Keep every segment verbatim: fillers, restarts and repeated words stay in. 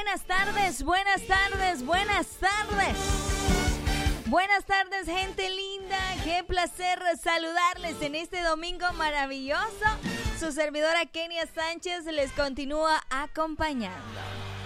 buenas tardes, buenas tardes, buenas tardes. Buenas tardes, gente linda. Qué placer saludarles en este domingo maravilloso. Su servidora Kenia Sánchez les continúa acompañando.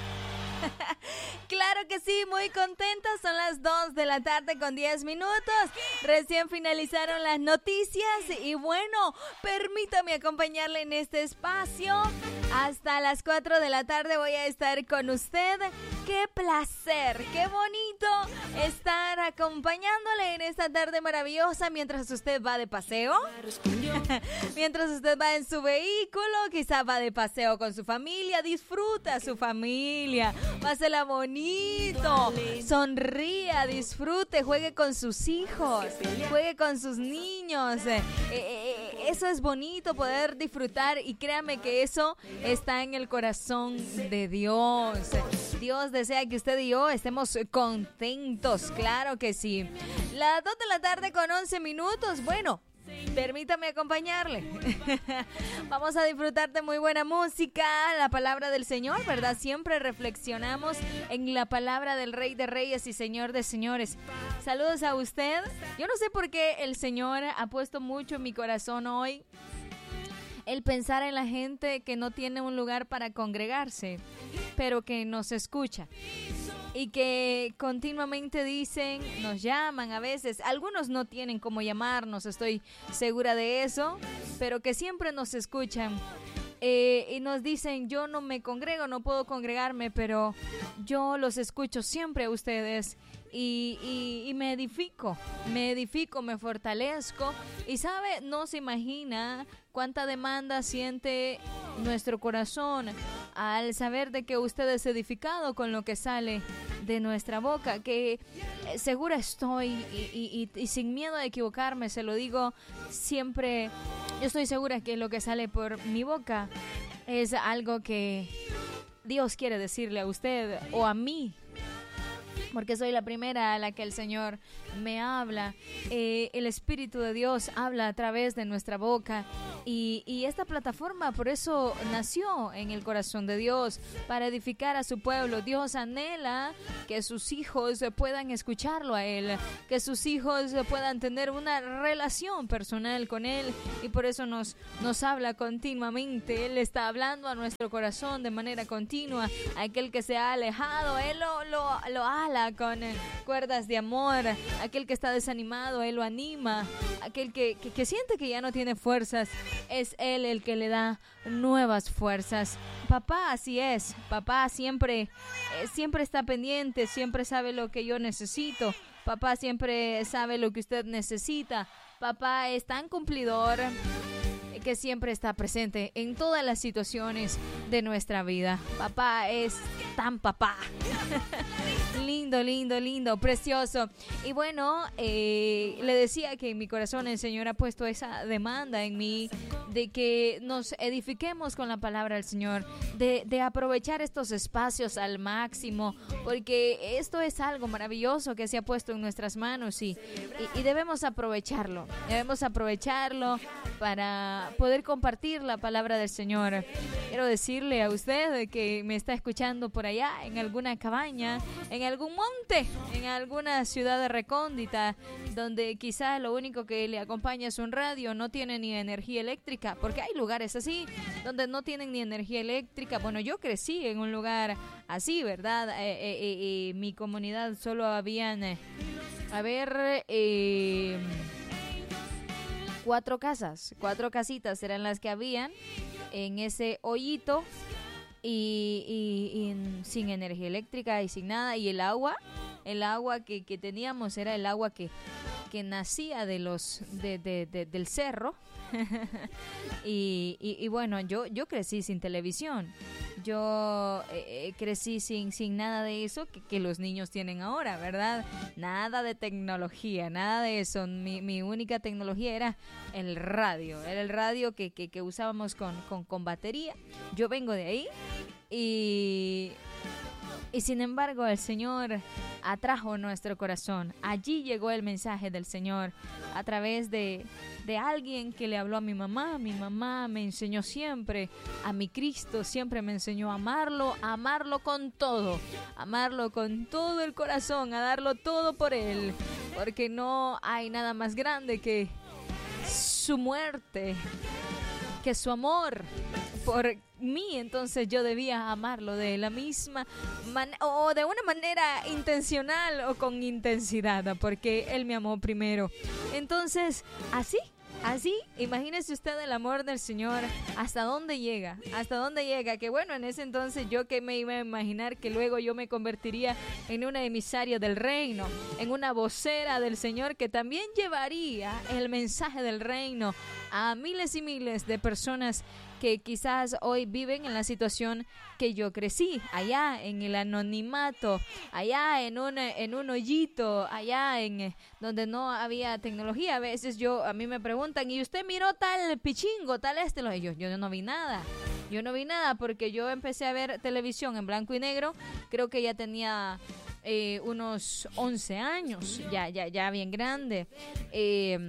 Claro que sí, muy contenta. Son las dos de la tarde con diez minutos. Recién finalizaron las noticias y bueno, permítame acompañarle en este espacio. Hasta las cuatro de la tarde voy a estar con usted. Qué placer, qué bonito estar acompañándole en esta tarde maravillosa mientras usted va de paseo. Mientras usted va en su vehículo, quizá va de paseo con su familia. Disfruta a su familia. Pásela bonito, sonría, disfrute, juegue con sus hijos, juegue con sus niños. Eh, eh, eso es bonito, poder disfrutar, y créame que eso está en el corazón de Dios. Dios desea que usted y yo estemos contentos, claro que sí. Las dos de la tarde con once minutos, bueno, permítame acompañarle. Vamos a disfrutar de muy buena música, la palabra del Señor, ¿verdad? Siempre reflexionamos en la palabra del Rey de Reyes y Señor de Señores. Saludos a usted. Yo no sé por qué el Señor ha puesto mucho en mi corazón hoy el pensar en la gente que no tiene un lugar para congregarse, pero que nos escucha. Y que continuamente dicen, nos llaman a veces, algunos no tienen cómo llamarnos, estoy segura de eso, pero que siempre nos escuchan eh, y nos dicen, yo no me congrego, no puedo congregarme, pero yo los escucho siempre a ustedes y, y, y me edifico, me edifico, me fortalezco y sabe, no se imagina cuánta demanda siente nuestro corazón al saber de que usted es edificado con lo que sale de nuestra boca, que eh, segura estoy y, y, y, y sin miedo a equivocarme, se lo digo siempre, yo estoy segura que lo que sale por mi boca es algo que Dios quiere decirle a usted o a mí, porque soy la primera a la que el Señor me habla. Eh, el Espíritu de Dios habla a través de nuestra boca y, y esta plataforma por eso nació en el corazón de Dios, para edificar a su pueblo. Dios anhela que sus hijos puedan escucharlo a Él, que sus hijos puedan tener una relación personal con Él, y por eso nos, nos habla continuamente. Él está hablando a nuestro corazón de manera continua. Aquel que se ha alejado, Él lo, lo, lo ala con eh, cuerdas de amor. Aquel que está desanimado, Él lo anima. Aquel que, que, que siente que ya no tiene fuerzas, es Él el que le da nuevas fuerzas. Papá así es, papá siempre, eh, siempre está pendiente, siempre sabe lo que yo necesito. Papá siempre sabe lo que usted necesita. Papá es tan cumplidor que siempre está presente en todas las situaciones de nuestra vida. Papá es tan papá. Lindo, lindo, lindo, precioso. Y bueno, eh, le decía que en mi corazón el Señor ha puesto esa demanda en mí de que nos edifiquemos con la palabra del Señor, de, de aprovechar estos espacios al máximo, porque esto es algo maravilloso que se ha puesto en nuestras manos y, y, y debemos aprovecharlo, debemos aprovecharlo para poder compartir la palabra del Señor. Quiero decirle a usted que me está escuchando por allá, en alguna cabaña, en algún monte, en alguna ciudad recóndita, donde quizás lo único que le acompaña es un radio, no tiene ni energía eléctrica, porque hay lugares así, donde no tienen ni energía eléctrica. Bueno, yo crecí en un lugar así, ¿verdad? Eh, eh, eh, eh, mi comunidad solo habían, eh, a ver, eh, cuatro casas, cuatro casitas eran las que habían en ese hoyito. Y, y, y sin energía eléctrica y sin nada, y el agua el agua que, que teníamos era el agua que, que nacía de los de, de, de, del cerro. y, y, y bueno, yo, yo crecí sin televisión, yo eh, crecí sin, sin nada de eso que, que los niños tienen ahora, ¿verdad? Nada de tecnología, nada de eso. Mi, mi única tecnología era el radio, era el radio que, que, que usábamos con, con, con batería. Yo vengo de ahí y... Y sin embargo, el Señor atrajo nuestro corazón. Allí llegó el mensaje del Señor a través de, de alguien que le habló a mi mamá. Mi mamá me enseñó siempre a mi Cristo, siempre me enseñó a amarlo, a amarlo con todo, a amarlo con todo el corazón, a darlo todo por Él, porque no hay nada más grande que su muerte, que su amor por mí. Entonces yo debía amarlo de la misma manera, o de una manera intencional o con intensidad, porque Él me amó primero. Entonces, así, así, imagínese usted el amor del Señor, hasta dónde llega, hasta dónde llega, que bueno, en ese entonces yo que me iba a imaginar que luego yo me convertiría en una emisaria del reino, en una vocera del Señor que también llevaría el mensaje del reino a miles y miles de personas que quizás hoy viven en la situación que yo crecí, allá en el anonimato, allá en un, en un hoyito, allá en donde no había tecnología. A veces yo, a mí me preguntan, ¿y usted miró tal pichingo, tal este? Yo, yo no vi nada, yo no vi nada porque yo empecé a ver televisión en blanco y negro, creo que ya tenía eh, unos once años, ya, ya, ya bien grande. Eh,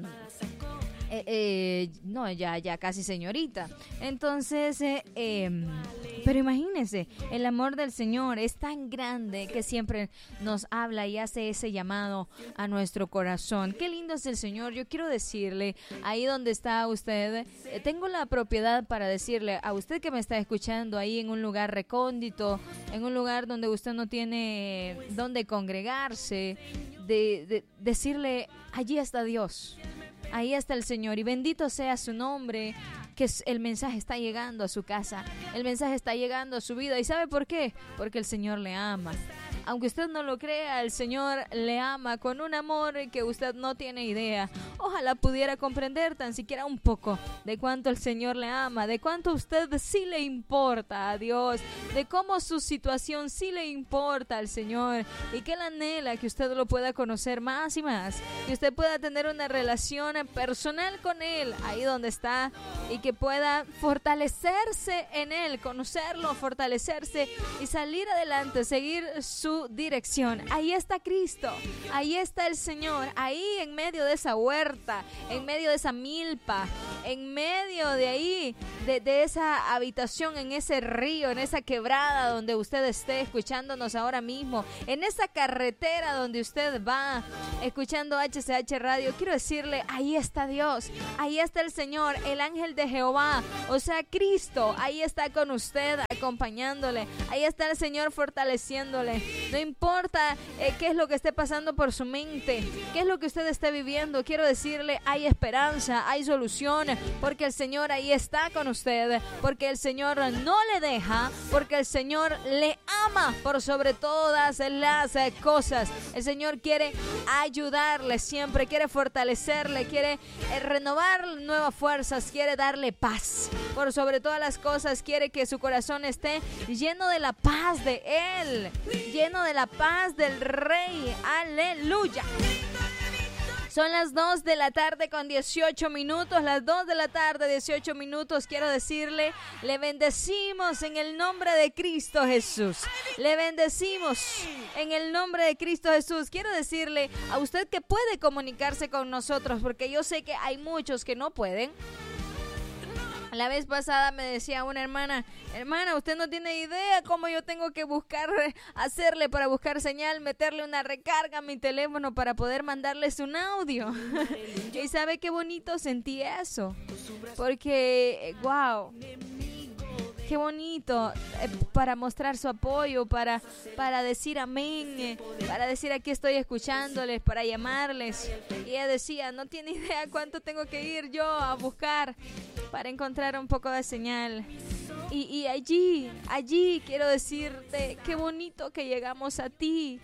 Eh, eh, no, ya, ya casi señorita. Entonces, eh, eh, pero imagínense, el amor del Señor es tan grande que siempre nos habla y hace ese llamado a nuestro corazón. Qué lindo es el Señor. Yo quiero decirle, ahí donde está usted, eh, tengo la propiedad para decirle a usted que me está escuchando ahí en un lugar recóndito, en un lugar donde usted no tiene donde congregarse, de, de decirle, allí está Dios. Ahí está el Señor y bendito sea su nombre, que el mensaje está llegando a su casa, el mensaje está llegando a su vida. ¿Y sabe por qué? Porque el Señor le ama. Aunque usted no lo crea, el Señor le ama con un amor que usted no tiene idea. Ojalá pudiera comprender tan siquiera un poco de cuánto el Señor le ama, de cuánto a usted sí le importa a Dios, de cómo su situación sí le importa al Señor y que Él anhela que usted lo pueda conocer más y más, que usted pueda tener una relación personal con Él ahí donde está y que pueda fortalecerse en Él, conocerlo, fortalecerse y salir adelante, seguir su dirección. Ahí está Cristo, ahí está el Señor, ahí en medio de esa huerta, en medio de esa milpa, en medio de ahí, de, de esa habitación, en ese río, en esa quebrada donde usted esté escuchándonos ahora mismo, en esa carretera donde usted va escuchando H C H Radio. Quiero decirle, ahí está Dios, ahí está el Señor, el ángel de Jehová, o sea, Cristo, ahí está con usted, acompañándole, ahí está el Señor fortaleciéndole. No importa eh, qué es lo que esté pasando por su mente, qué es lo que usted esté viviendo, quiero decirle, hay esperanza, hay solución, porque el Señor ahí está con usted, porque el Señor no le deja, porque el Señor le ama por sobre todas las eh, cosas. El Señor quiere ayudarle siempre, quiere fortalecerle, quiere eh, renovar nuevas fuerzas, quiere darle paz. Por sobre todas las cosas, quiere que su corazón esté lleno de la paz de Él, lleno de la paz del Rey. Aleluya. Son las dos de la tarde con dieciocho minutos, las dos de la tarde, dieciocho minutos. Quiero decirle, le bendecimos en el nombre de Cristo Jesús. Le bendecimos en el nombre de Cristo Jesús. Quiero decirle a usted que puede comunicarse con nosotros, porque yo sé que hay muchos que no pueden. La vez pasada me decía una hermana, hermana, usted no tiene idea cómo yo tengo que buscar, hacerle para buscar señal, meterle una recarga a mi teléfono para poder mandarles un audio. Y sabe qué bonito sentí eso, porque, wow, qué bonito, eh, para mostrar su apoyo, para, para decir amén, eh, para decir aquí estoy escuchándoles, para llamarles. Y ella decía, no tiene idea cuánto tengo que ir yo a buscar para encontrar un poco de señal. Y, y allí, allí quiero decirte, qué bonito que llegamos a ti.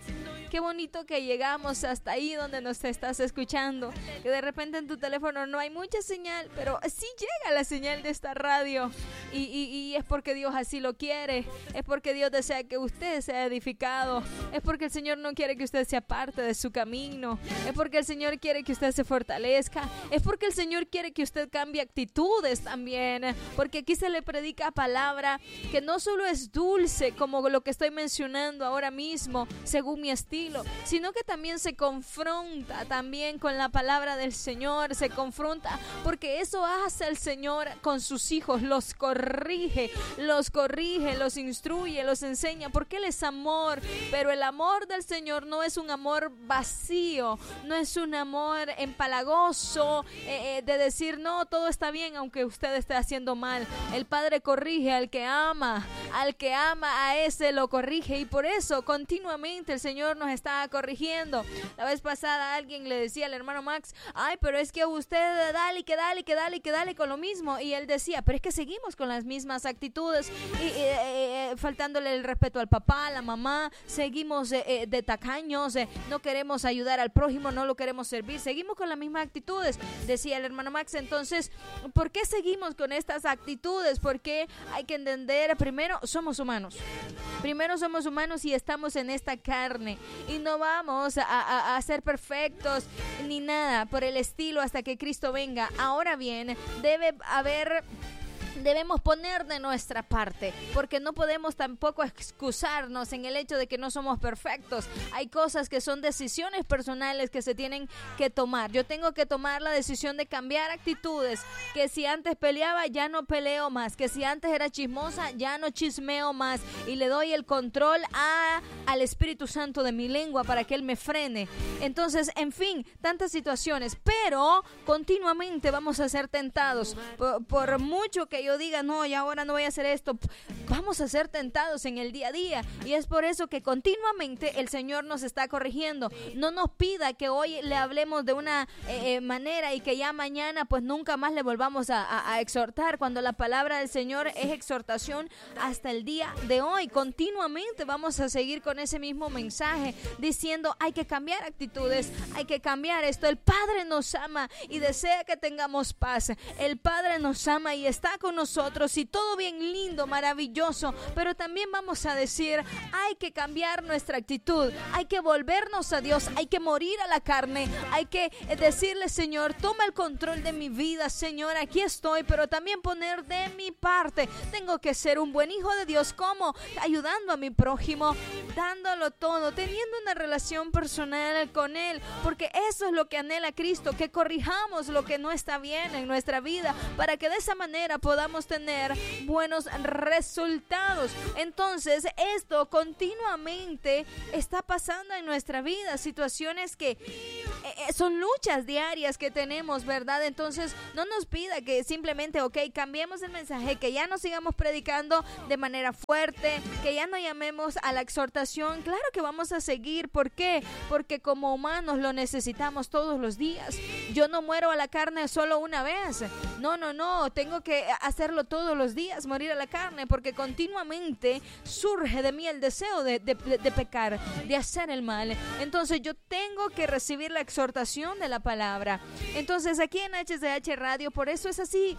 Qué bonito que llegamos hasta ahí donde nos estás escuchando. Que de repente en tu teléfono no hay mucha señal, pero sí llega la señal de esta radio. Y, y, y es porque Dios así lo quiere. Es porque Dios desea que usted sea edificado. Es porque el Señor no quiere que usted sea parte de su camino. Es porque el Señor quiere que usted se fortalezca. Es porque el Señor quiere que usted cambie actitudes también. Porque aquí se le predica palabra que no solo es dulce como lo que estoy mencionando ahora mismo, según mi estilo, sino que también se confronta también con la palabra del Señor. Se confronta porque eso hace el Señor con sus hijos. Los corrige, los corrige, los instruye, los enseña, porque Él es amor. Pero el amor del Señor no es un amor vacío, no es un amor empalagoso, eh, eh, de decir no, todo está bien aunque usted esté haciendo mal. El Padre corrige al que ama, al que ama a ese lo corrige, y por eso continuamente el Señor nos está corrigiendo. La vez pasada alguien le decía al hermano Max, ay, pero es que usted dale, que dale, que dale, que dale con lo mismo, y él decía, pero es que seguimos con las mismas actitudes, y, eh, eh, faltándole el respeto al papá, a la mamá, seguimos eh, eh, de tacaños, eh, no queremos ayudar al prójimo, no lo queremos servir, seguimos con las mismas actitudes, decía el hermano Max. Entonces, ¿por qué seguimos con estas actitudes? Porque hay que entender, primero, somos humanos, primero somos humanos y estamos en esta carne, y no vamos a, a, a ser perfectos ni nada por el estilo hasta que Cristo venga. Ahora bien, debe haber... Debemos poner de nuestra parte, porque no podemos tampoco excusarnos en el hecho de que no somos perfectos. Hay cosas que son decisiones personales que se tienen que tomar. Yo tengo que tomar la decisión de cambiar actitudes, que si antes peleaba ya no peleo más, que si antes era chismosa ya no chismeo más, y le doy el control a, al Espíritu Santo de mi lengua para que Él me frene. Entonces, en fin, tantas situaciones, pero continuamente vamos a ser tentados. Por, por mucho que yo diga, no, y ahora no voy a hacer esto, vamos a ser tentados en el día a día, y es por eso que continuamente el Señor nos está corrigiendo. No nos pida que hoy le hablemos de una eh, eh, manera y que ya mañana pues nunca más le volvamos a, a, a exhortar, cuando la palabra del Señor es exhortación hasta el día de hoy. Continuamente vamos a seguir con ese mismo mensaje, diciendo hay que cambiar actitudes, hay que cambiar esto. El Padre nos ama y desea que tengamos paz. El Padre nos ama y está con nosotros, y todo bien lindo, maravilloso, pero también vamos a decir, hay que cambiar nuestra actitud, hay que volvernos a Dios, hay que morir a la carne, hay que decirle, Señor, toma el control de mi vida, Señor, aquí estoy, pero también poner de mi parte. Tengo que ser un buen hijo de Dios, ¿cómo? Ayudando a mi prójimo, dándolo todo, teniendo una relación personal con Él, porque eso es lo que anhela Cristo, que corrijamos lo que no está bien en nuestra vida, para que de esa manera podamos tener buenos resultados. Entonces, esto continuamente está pasando en nuestra vida, situaciones que eh, son luchas diarias que tenemos, ¿verdad? Entonces, no nos pida que simplemente, ok, cambiemos el mensaje, que ya no sigamos predicando de manera fuerte, que ya no llamemos a la exhortación. Claro que vamos a seguir. ¿Por qué? Porque como humanos lo necesitamos todos los días. Yo no muero a la carne solo una vez. No, no, no. Tengo que hacerlo todos los días, morir a la carne, porque continuamente surge de mí el deseo de, de, de pecar, de hacer el mal. Entonces yo tengo que recibir la exhortación de la palabra. Entonces aquí en H C H Radio, por eso es así.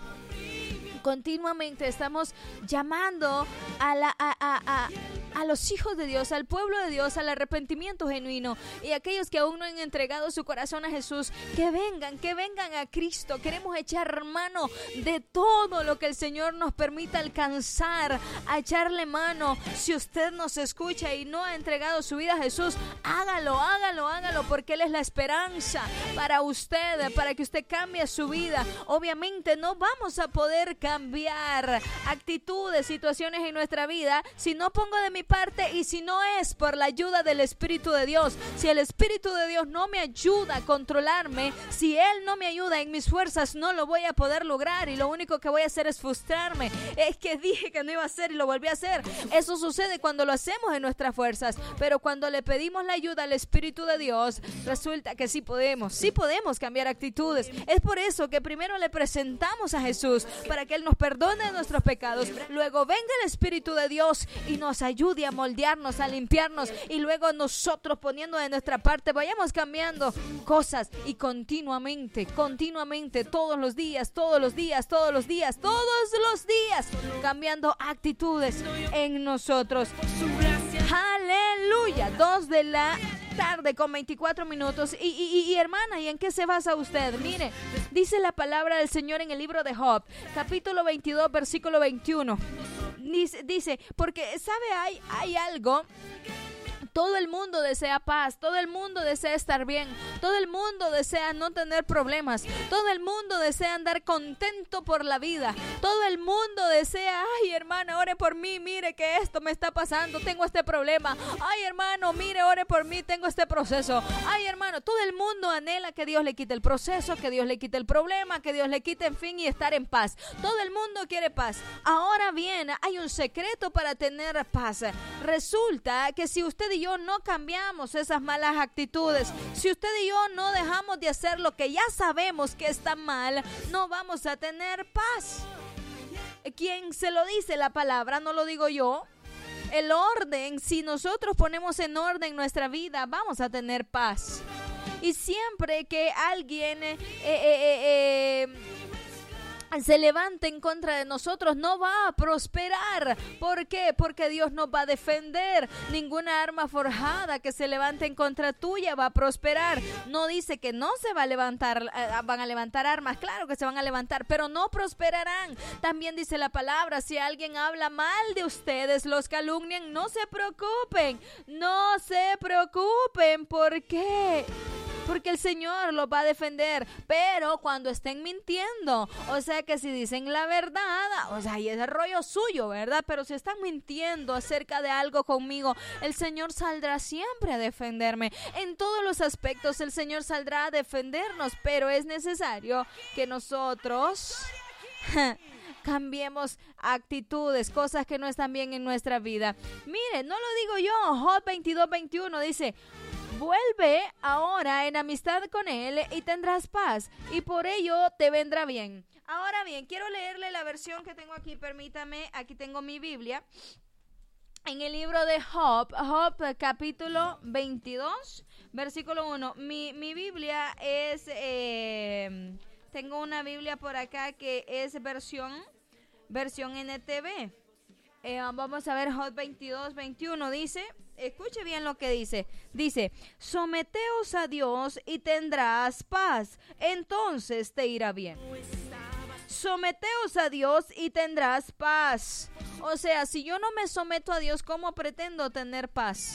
Continuamente estamos llamando a la a, a, a, a los hijos de Dios, al pueblo de Dios, al arrepentimiento genuino, y aquellos que aún no han entregado su corazón a Jesús, que vengan, que vengan a Cristo. Queremos echar mano de todo lo que el Señor nos permita alcanzar, a echarle mano. Si usted nos escucha y no ha entregado su vida a Jesús, hágalo, hágalo, hágalo, porque Él es la esperanza para usted, para que usted cambie su vida. Obviamente no vamos a poder cambiar cambiar actitudes, situaciones en nuestra vida si no pongo de mi parte y si no es por la ayuda del Espíritu de Dios. Si el Espíritu de Dios no me ayuda a controlarme, si Él no me ayuda en mis fuerzas, no lo voy a poder lograr, y lo único que voy a hacer es frustrarme. Es que dije que no iba a hacer y lo volví a hacer. Eso sucede cuando lo hacemos en nuestras fuerzas, pero cuando le pedimos la ayuda al Espíritu de Dios, resulta que sí podemos, sí podemos cambiar actitudes. Es por eso que primero le presentamos a Jesús para que Él nos perdone de nuestros pecados. Luego venga el Espíritu de Dios y nos ayude ayude a moldearnos, a limpiarnos y luego nosotros poniendo de nuestra parte vayamos cambiando cosas y continuamente, continuamente, todos los días, todos los días, todos los días, todos los días, cambiando actitudes en nosotros. Aleluya. Dos de la tarde con veinticuatro minutos. Y, y, y hermana, ¿y en qué se basa usted? Mire, dice la palabra del Señor en el libro de Job, capítulo veintidós, versículo veintiuno. Dice, dice porque, ¿sabe? Hay, hay algo. Todo el mundo desea paz, todo el mundo desea estar bien, todo el mundo desea no tener problemas, todo el mundo desea andar contento por la vida, todo el mundo desea, ay hermana, ore por mí, mire que esto me está pasando, tengo este problema, ay hermano, mire, ore por mí, tengo este proceso, ay hermano, todo el mundo anhela que Dios le quite el proceso, que Dios le quite el problema, que Dios le quite, en fin, y estar en paz. Todo el mundo quiere paz. Ahora bien, hay un secreto para tener paz. Resulta que si usted y yo no cambiamos esas malas actitudes, si usted y yo no dejamos de hacer lo que ya sabemos que está mal, no vamos a tener paz. ¿Quién se lo dice la palabra? No lo digo yo. El orden, si nosotros ponemos en orden nuestra vida, vamos a tener paz. Y siempre que alguien eh, eh, eh, eh, se levante en contra de nosotros, no va a prosperar. ¿Por qué? Porque Dios nos va a defender. Ninguna arma forjada que se levante en contra tuya va a prosperar. No dice que no se va a levantar, eh, van a levantar armas. Claro que se van a levantar, pero no prosperarán. También dice la palabra, si alguien habla mal de ustedes, los calumnian, no se preocupen. No se preocupen. ¿Por qué? Porque el Señor los va a defender, pero cuando estén mintiendo, o sea que si dicen la verdad, o sea, y ese rollo suyo, ¿verdad? Pero si están mintiendo acerca de algo conmigo, el Señor saldrá siempre a defenderme. En todos los aspectos el Señor saldrá a defendernos, pero es necesario que nosotros cambiemos actitudes, cosas que no están bien en nuestra vida. Mire, no lo digo yo, Job veintidós, veintiuno dice: vuelve ahora en amistad con él y tendrás paz, y por ello te vendrá bien. Ahora bien, quiero leerle la versión que tengo aquí, permítame, aquí tengo mi Biblia. En el libro de Job, Job capítulo veintidós, versículo uno. Mi, mi Biblia es, eh, tengo una Biblia por acá que es versión, versión N T V. Eh, vamos a ver Job veintidós, veintiuno, dice, escuche bien lo que dice, dice, someteos a Dios y tendrás paz, entonces te irá bien. Someteos a Dios y tendrás paz. O sea, si yo no me someto a Dios, ¿cómo pretendo tener paz?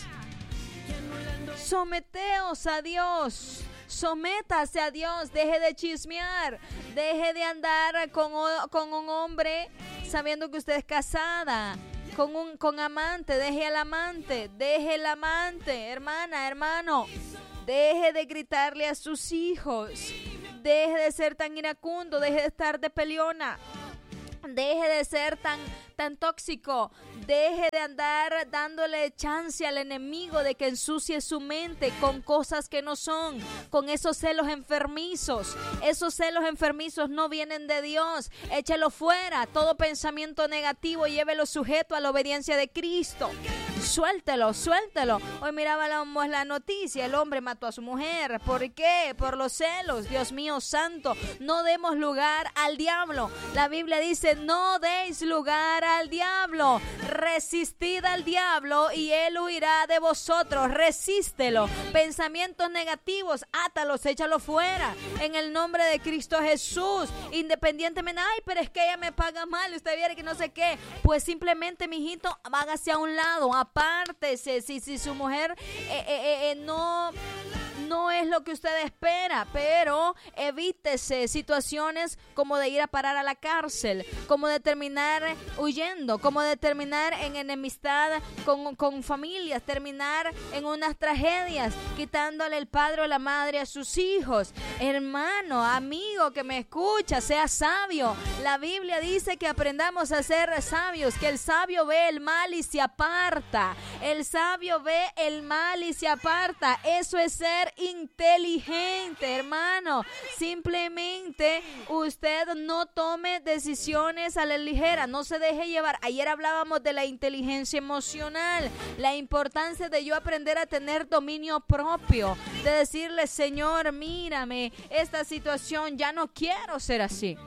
Someteos a Dios. Sométase a Dios, deje de chismear, deje de andar con, con un hombre sabiendo que usted es casada, con un con amante, deje al amante, deje el amante, hermana, hermano, deje de gritarle a sus hijos, deje de ser tan iracundo, deje de estar de peleona, deje de ser tan, tan tóxico, deje de andar dándole chance al enemigo de que ensucie su mente con cosas que no son, con esos celos enfermizos. Esos celos enfermizos no vienen de Dios. Échelo fuera, todo pensamiento negativo, llévelo sujeto a la obediencia de Cristo. Suéltelo, suéltelo. Hoy mirábamos la noticia, el hombre mató a su mujer. ¿Por qué? Por los celos. Dios mío santo, no demos lugar al diablo. La Biblia dice, no deis lugar al diablo. Resistid al diablo y él huirá de vosotros. Resístelo. Pensamientos negativos, átalos, échalos fuera. En el nombre de Cristo Jesús. Independientemente, ay, pero es que ella me paga mal, usted viene que no sé qué. Pues simplemente, mijito, hágase a un lado, apártese. Si, si su mujer eh, eh, eh, no... no es lo que usted espera, pero evítese situaciones como de ir a parar a la cárcel, como de terminar huyendo, como de terminar en enemistad con, con familias, terminar en unas tragedias, quitándole el padre o la madre a sus hijos. Hermano, amigo que me escucha, sea sabio. La Biblia dice que aprendamos a ser sabios, que el sabio ve el mal y se aparta. El sabio ve el mal y se aparta. Eso es ser inteligente, hermano. Simplemente usted no tome decisiones a la ligera, no se deje llevar. Ayer hablábamos de la inteligencia emocional, la importancia de yo aprender a tener dominio propio, de decirle, Señor, mírame, esta situación ya no quiero ser así.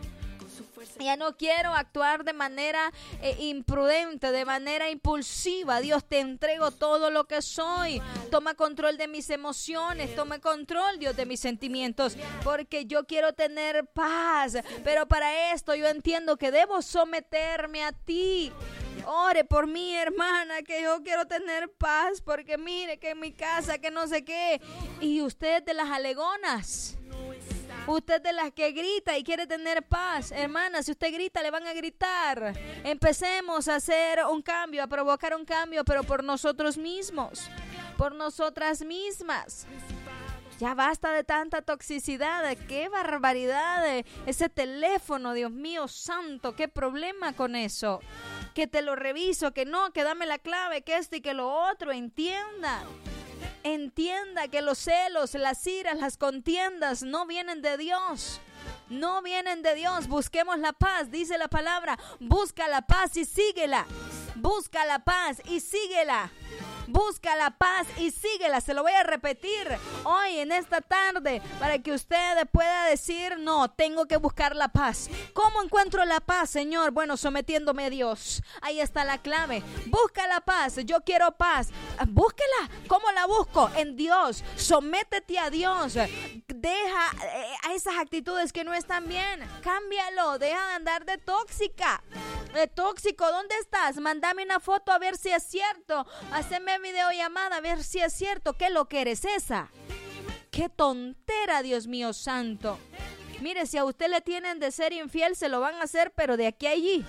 Ya no quiero actuar de manera eh, imprudente, de manera impulsiva. Dios, te entrego todo lo que soy. Toma control de mis emociones, toma control, Dios, de mis sentimientos, porque yo quiero tener paz. Pero para esto yo entiendo que debo someterme a ti. Ore por mí, hermana, que yo quiero tener paz, porque mire que en mi casa, que no sé qué. Y usted de las alegonas, usted de las que grita y quiere tener paz. Hermana, si usted grita, le van a gritar. Empecemos a hacer un cambio, a provocar un cambio, pero por nosotros mismos, por nosotras mismas. Ya basta de tanta toxicidad. ¡Qué barbaridad! Ese teléfono, Dios mío santo, qué problema con eso. Que te lo reviso, que no, que dame la clave, que esto y que lo otro. Entienda. Entienda que los celos, las iras, las contiendas no vienen de Dios. No vienen de Dios. Busquemos la paz, dice la palabra. Busca la paz y síguela. Busca la paz y síguela. Busca la paz y síguela. Se lo voy a repetir hoy en esta tarde para que usted pueda decir, no, tengo que buscar la paz. ¿Cómo encuentro la paz, Señor? Bueno, sometiéndome a Dios. Ahí está la clave. Busca la paz. Yo quiero paz. Búsquela. ¿Cómo la busco? En Dios. Sométete a Dios. Deja eh, a esas actitudes que no están bien. Cámbialo. Deja de andar de tóxica. De tóxico. ¿Dónde estás? Mándame una foto a ver si es cierto. Haceme videollamada a ver si es cierto. ¿Qué lo que eres esa? ¡Qué tontera, Dios mío santo! Mire, si a usted le tienen de ser infiel, se lo van a hacer, pero de aquí a allí.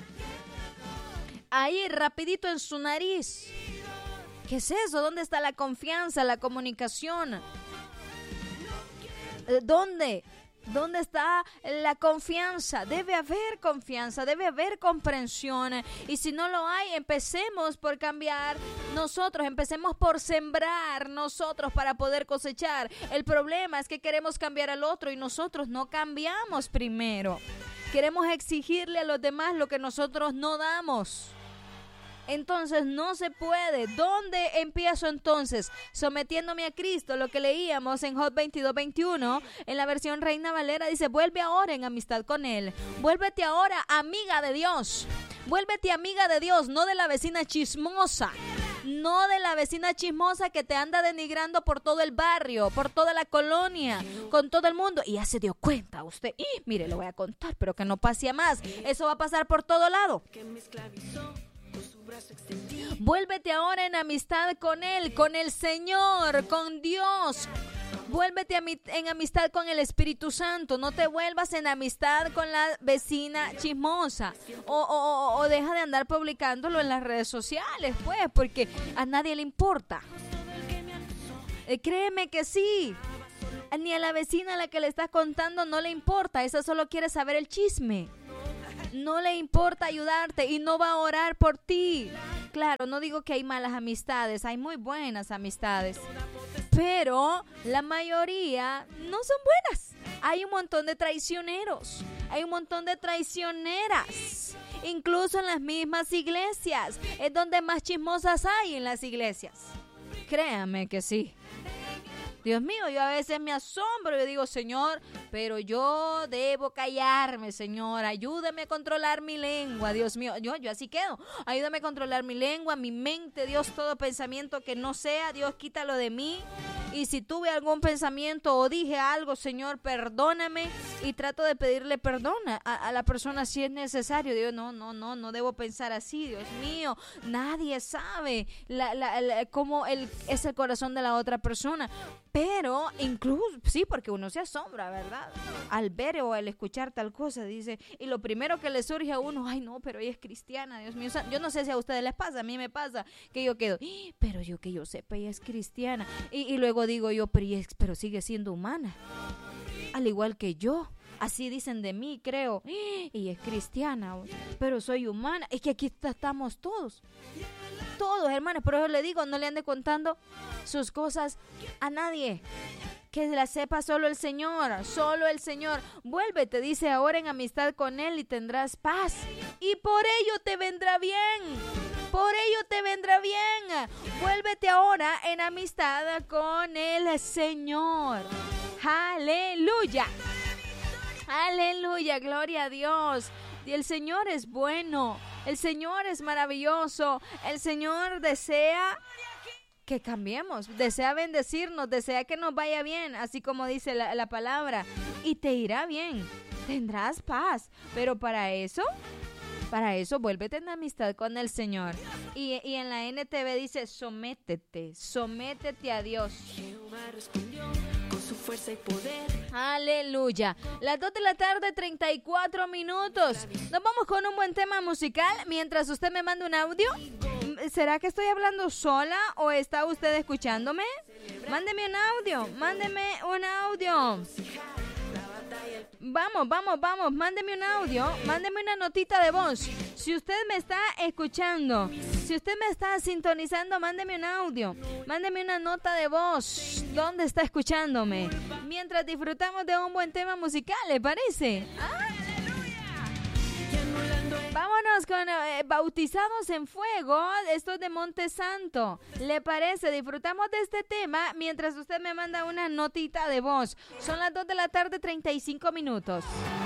Ahí, rapidito en su nariz. ¿Qué es eso? ¿Dónde está la confianza, la comunicación? ¿Dónde? ¿Dónde está la confianza? Debe haber confianza, debe haber comprensión. Y si no lo hay, empecemos por cambiar nosotros, empecemos por sembrar nosotros para poder cosechar. El problema es que queremos cambiar al otro y nosotros no cambiamos primero. Queremos exigirle a los demás lo que nosotros no damos. Entonces no se puede. ¿Dónde empiezo entonces? Sometiéndome a Cristo. Lo que leíamos en Job veintidós veintiuno, en la versión Reina Valera, dice: vuelve ahora en amistad con Él. Vuélvete ahora amiga de Dios. Vuélvete amiga de Dios, no de la vecina chismosa. No de la vecina chismosa que te anda denigrando por todo el barrio, por toda la colonia, con todo el mundo. Y ya se dio cuenta usted. Y mire, le voy a contar, pero que no pase a más. Eso va a pasar por todo lado. Vuélvete ahora en amistad con Él, con el Señor, con Dios. Vuélvete en amistad con el Espíritu Santo. No te vuelvas en amistad con la vecina chismosa. O, o, o deja de andar publicándolo en las redes sociales, pues, porque a nadie le importa. Eh, créeme que sí. Ni a la vecina a la que le estás contando no le importa. Esa solo quiere saber el chisme. No le importa ayudarte y no va a orar por ti. Claro, no digo que hay malas amistades, hay muy buenas amistades, pero la mayoría no son buenas. Hay un montón de traicioneros, hay un montón de traicioneras, incluso en las mismas iglesias. Es donde más chismosas hay, en las iglesias. Créame que sí. Dios mío, yo a veces me asombro, yo digo, Señor, pero yo debo callarme, Señor, ayúdame a controlar mi lengua, Dios mío, yo, yo así quedo, ayúdame a controlar mi lengua, mi mente, Dios, todo pensamiento que no sea, Dios, quítalo de mí. Y si tuve algún pensamiento o dije algo, Señor, perdóname, y trato de pedirle perdón a, a la persona si es necesario. Digo, no, no, no, no debo pensar así, Dios mío. Nadie sabe la, la, la, cómo el, es el corazón de la otra persona. Pero incluso, sí, porque uno se asombra, ¿verdad? Al ver o al escuchar tal cosa, dice, y lo primero que le surge a uno, ay no, pero ella es cristiana, Dios mío. O sea, yo no sé si a ustedes les pasa, a mí me pasa, que yo quedo, pero yo que yo sepa, ella es cristiana. Y, y luego digo yo, pero, pero sigue siendo humana, al igual que yo. Así dicen de mí, creo, y es cristiana, pero soy humana. Es que aquí estamos todos. todos, hermanos. Por eso le digo, no le ande contando sus cosas a nadie. Que la sepa solo el Señor, solo el Señor. Vuélvete, dice, ahora en amistad con Él y tendrás paz. Y por ello te vendrá bien. Por ello te vendrá bien. Vuélvete ahora en amistad con el Señor. Aleluya. Aleluya, gloria a Dios. Y el Señor es bueno. El Señor es maravilloso. El Señor desea que cambiemos, desea bendecirnos, desea que nos vaya bien, así como dice la, la palabra, y te irá bien, tendrás paz, pero para eso, para eso vuélvete en amistad con el Señor. Y, y en la N T V dice, sométete, sométete a Dios. Jehová respondió con su fuerza y poder. Aleluya. Las dos de la tarde, treinta y cuatro minutos. Nos vamos con un buen tema musical mientras usted me manda un audio. ¿Será que estoy hablando sola o está usted escuchándome? Mándeme un audio, mándeme un audio. Vamos, vamos, vamos, mándeme un audio, mándeme una notita de voz. Si usted me está escuchando, si usted me está sintonizando, mándeme un audio, mándeme una nota de voz. ¿Dónde está escuchándome? Mientras disfrutamos de un buen tema musical, ¿le parece? ¿Ah? Vámonos con eh, Bautizados en Fuego. Esto es de Monte Santo. ¿Le parece? Disfrutamos de este tema mientras usted me manda una notita de voz. Son las dos de la tarde, treinta y cinco minutos.